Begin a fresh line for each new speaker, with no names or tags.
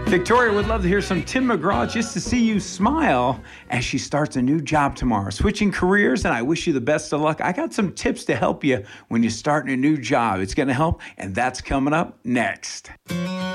Victoria would love to hear some Tim McGraw just to see you smile as she starts a new job tomorrow. Switching careers, and I wish you the best of luck. I got some tips to help you when you're starting a new job. It's going to help, and that's coming up next.